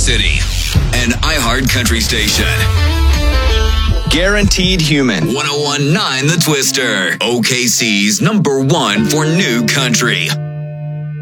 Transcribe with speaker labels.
Speaker 1: City. An iHeart Country station.
Speaker 2: Guaranteed Human.
Speaker 1: 101.9 The Twister. OKC's #1 for new country.